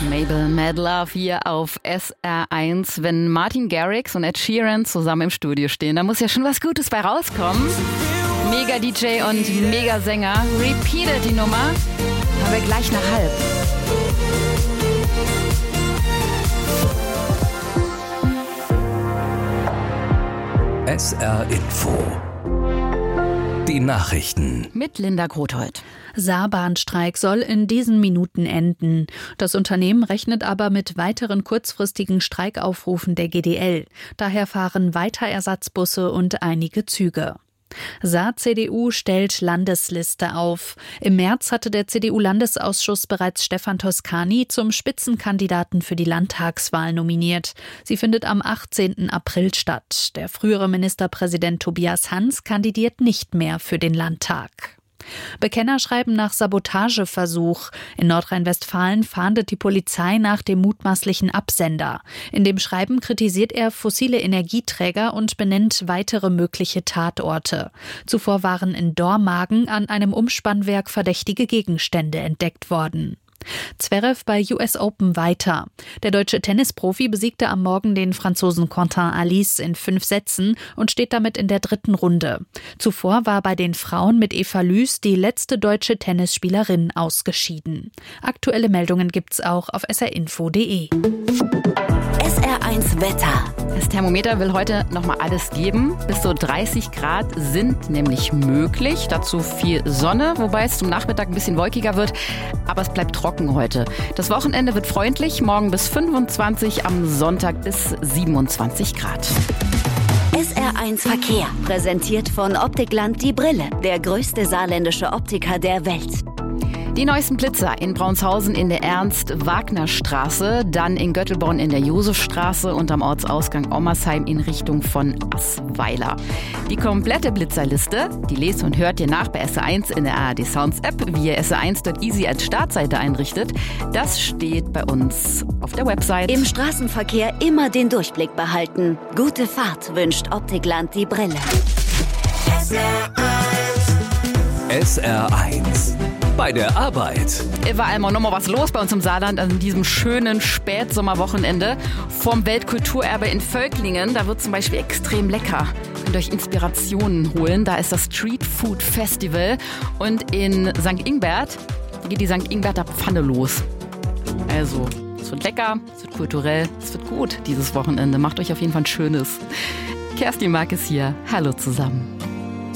Mabel Mad Love hier auf SR1. Wenn Martin Garrix und Ed Sheeran zusammen im Studio stehen, da muss ja schon was Gutes bei rauskommen. Mega-DJ und Mega-Sänger. Repeated die Nummer. Haben wir gleich nach halb. SR Info. Die Nachrichten. Mit Linda Grothold. Saarbahnstreik soll in diesen Minuten enden. Das Unternehmen rechnet aber mit weiteren kurzfristigen Streikaufrufen der GDL. Daher fahren weiter Ersatzbusse und einige Züge. Saar-CDU stellt Landesliste auf. Im März hatte der CDU-Landesausschuss bereits Stefan Toscani zum Spitzenkandidaten für die Landtagswahl nominiert. Sie findet am 18. April statt. Der frühere Ministerpräsident Tobias Hans kandidiert nicht mehr für den Landtag. Bekenner schreiben nach Sabotageversuch. In Nordrhein-Westfalen fahndet die Polizei nach dem mutmaßlichen Absender. In dem Schreiben kritisiert er fossile Energieträger und benennt weitere mögliche Tatorte. Zuvor waren in Dormagen an einem Umspannwerk verdächtige Gegenstände entdeckt worden. Zverev bei US Open weiter. Der deutsche Tennisprofi besiegte am Morgen den Franzosen Quentin Halys in 5 Sätzen und steht damit in der 3. Runde. Zuvor war bei den Frauen mit Eva Lüß die letzte deutsche Tennisspielerin ausgeschieden. Aktuelle Meldungen gibt's auch auf srinfo.de. SR1 Wetter. Das Thermometer will heute nochmal alles geben. Bis zu 30 Grad sind nämlich möglich. Dazu viel Sonne, wobei es zum Nachmittag ein bisschen wolkiger wird. Aber es bleibt trocken heute. Das Wochenende wird freundlich. Morgen bis 25, am Sonntag bis 27 Grad. SR1 Verkehr. Präsentiert von Optikland die Brille. Der größte saarländische Optiker der Welt. Die neuesten Blitzer in Braunsthausen in der Ernst-Wagner-Straße, dann in Göttelborn in der Josefstraße und am Ortsausgang Ommersheim in Richtung von Assweiler. Die komplette Blitzerliste, die lest und hört ihr nach bei SR1 in der ARD Sounds App, wie ihr SR1.easy als Startseite einrichtet. Das steht bei uns auf der Website. Im Straßenverkehr immer den Durchblick behalten. Gute Fahrt wünscht Optikland die Brille. SR1. Bei der Arbeit. War einmal nochmal was los bei uns im Saarland an diesem schönen Spätsommerwochenende vom Weltkulturerbe in Völklingen. Da wird zum Beispiel extrem lecker. Könnt ihr euch Inspirationen holen. Da ist das Street Food Festival. Und in St. Ingbert geht die St. Ingberter Pfanne los. Also, es wird lecker, es wird kulturell, es wird gut dieses Wochenende. Macht euch auf jeden Fall ein schönes. Kerstin Mark ist hier. Hallo zusammen.